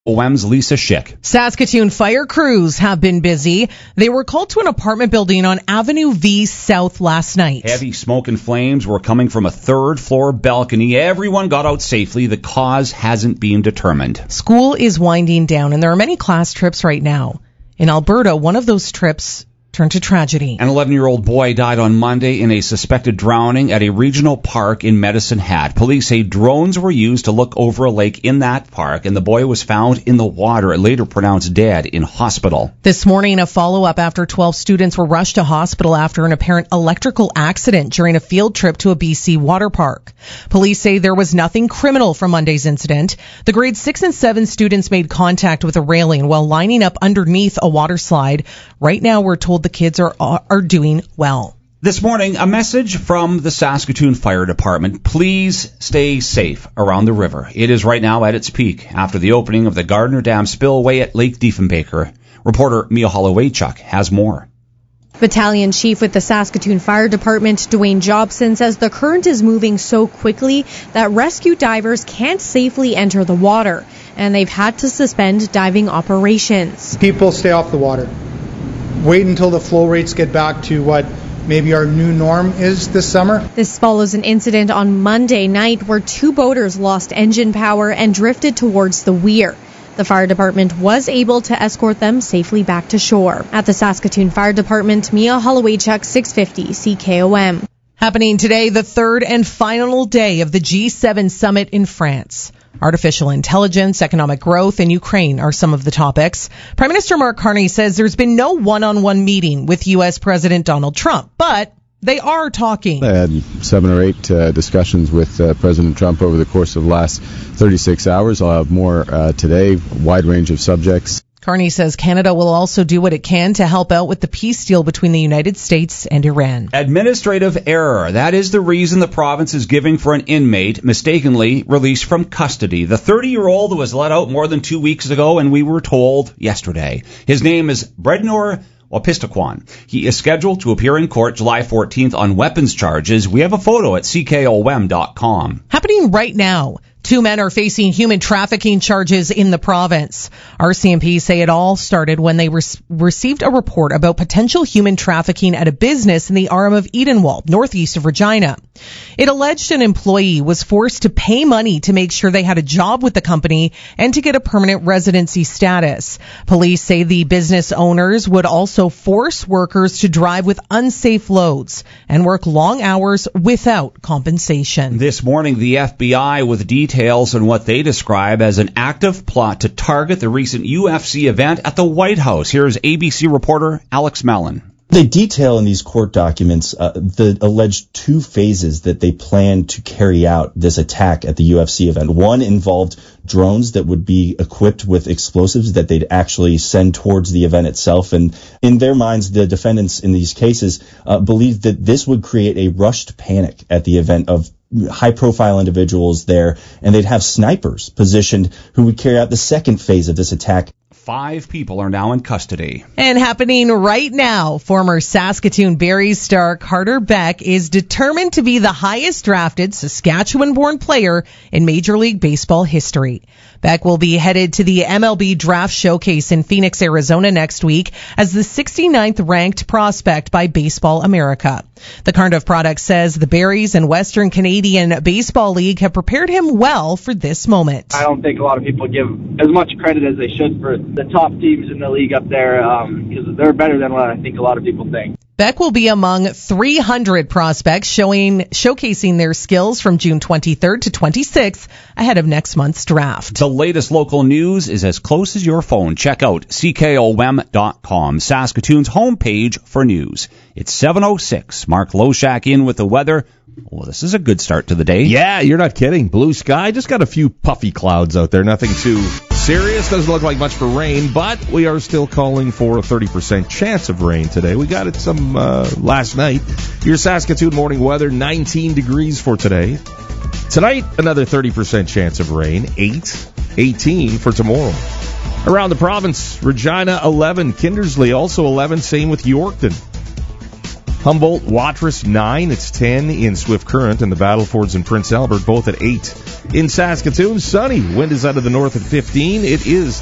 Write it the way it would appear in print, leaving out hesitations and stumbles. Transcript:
OM's Lisa Schick. Saskatoon fire crews have been busy. They were called to an apartment building on Avenue V South last night. Heavy smoke and flames were coming from a third-floor balcony. Everyone got out safely. The cause hasn't been determined. School is winding down, and there are many class trips right now. In Alberta, one of those trips turned to tragedy. An 11-year-old boy died on Monday in a suspected drowning at a regional park in Medicine Hat. Police say drones were used to look over a lake in that park, and the boy was found in the water and later pronounced dead in hospital. This morning, a follow-up after 12 students were rushed to hospital after an apparent electrical accident during a field trip to a BC water park. Police say there was nothing criminal from Monday's incident. The grades 6 and 7 students made contact with a railing while lining up underneath a water slide. Right now, we're told the kids are doing well. This morning, a message from the Saskatoon Fire Department. Please stay safe around the river. It is right now at its peak after the opening of the Gardner Dam spillway at Lake Diefenbaker. Reporter Mia Hollowaychuk has more. Battalion Chief with the Saskatoon Fire Department, Dwayne Jobson, says the current is moving so quickly that rescue divers can't safely enter the water, and they've had to suspend diving operations. People stay off the water. Wait until the flow rates get back to what maybe our new norm is this summer. This follows an incident on Monday night where 2 boaters lost engine power and drifted towards the weir. The fire department was able to escort them safely back to shore. At the Saskatoon Fire Department, Mia Hollowaychuk, 650 CKOM. Happening today, the third and final day of the G7 summit in France. Artificial intelligence, economic growth, and Ukraine are some of the topics. Prime Minister Mark Carney says there's been no one-on-one meeting with U.S. President Donald Trump, but they are talking. I had 7 or 8 discussions with President Trump over the course of the last 36 hours. I'll have more today, a wide range of subjects. Carney says Canada will also do what it can to help out with the peace deal between the United States and Iran. Administrative error. That is the reason the province is giving for an inmate mistakenly released from custody. The 30-year-old was let out more than 2 weeks ago, and we were told yesterday. His name is Brednor Opistaquan. He is scheduled to appear in court July 14th on weapons charges. We have a photo at CKOM.com. Happening right now. 2 men are facing human trafficking charges in the province. RCMP say it all started when they received a report about potential human trafficking at a business in the arm of Edenwald, northeast of Regina. It alleged an employee was forced to pay money to make sure they had a job with the company and to get a permanent residency status. Police say the business owners would also force workers to drive with unsafe loads and work long hours without compensation. This morning, the FBI with details on what they describe as an active plot to target the recent UFC event at the White House. Here's ABC reporter Alex Mellon. They detail in these court documents the alleged 2 phases that they plan to carry out this attack at the UFC event. One involved drones that would be equipped with explosives that they'd actually send towards the event itself. And in their minds, the defendants in these cases believed that this would create a rushed panic at the event of high-profile individuals there, and they'd have snipers positioned who would carry out the second phase of this attack. 5 people are now in custody. And happening right now, former Saskatoon Berries star Carter Beck is determined to be the highest drafted Saskatchewan-born player in Major League Baseball history. Beck will be headed to the MLB Draft Showcase in Phoenix, Arizona next week as the 69th ranked prospect by Baseball America. The Cardiff product says the Berries and Western Canadian Baseball League have prepared him well for this moment. I don't think a lot of people give as much credit as they should for the top teams in the league up there because they're better than what I think a lot of people think. Beck will be among 300 prospects showcasing their skills from June 23rd to 26th ahead of next month's draft. The latest local news is as close as your phone. Check out CKOM.com, Saskatoon's homepage for news. It's 7:06. Mark Loshak in with the weather. Well, this is a good start to the day. Yeah, you're not kidding. Blue sky, just got a few puffy clouds out there. Nothing too serious. Doesn't look like much for rain, but we are still calling for a 30% chance of rain today. We got it some last night. Your Saskatoon morning weather, 19 degrees for today. Tonight, another 30% chance of rain, 18 for tomorrow. Around the province, Regina 11, Kindersley also 11, same with Yorkton. Humboldt, Watrous 9. It's 10 in Swift Current, and the Battlefords and Prince Albert both at 8. In Saskatoon, sunny. Wind is out of the north at 15. It is